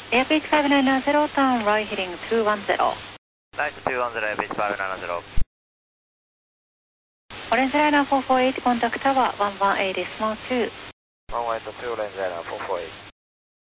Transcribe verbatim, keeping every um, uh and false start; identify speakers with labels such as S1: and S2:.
S1: Airbase five nine zero, turn right heading two one zero.
S2: Right two one zero, Airbase five nine zero.
S1: Orange Liner four four eight, contact tower one one eight decimal two.
S2: one one eight two, Orange Liner four four eight.